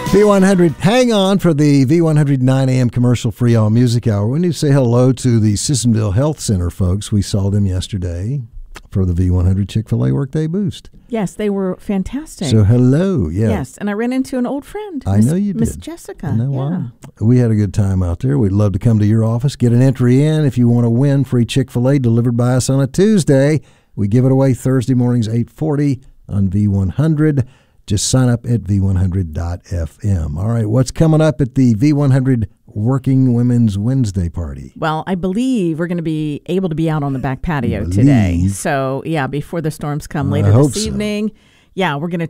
V100, hang on for the V100 9 a.m. commercial-free all music hour. We need to say hello to the Sissonville Health Center folks. We saw them yesterday for the V100 Chick-fil-A Workday Boost. Yes, they were fantastic. So hello, yeah. Yes, and I ran into an old friend. I know you did. Miss Jessica. We had a good time out there. We'd love to come to your office, get an entry in if you want to win free Chick-fil-A delivered by us on a Tuesday. We give it away Thursday mornings, 8:40 on V100. Just sign up at v100.fm. All right, what's coming up at the V100 Working Women's Wednesday party? Well, I believe we're going to be able to be out on the back patio today. So, yeah, before the storms come later this evening. Yeah, we're going to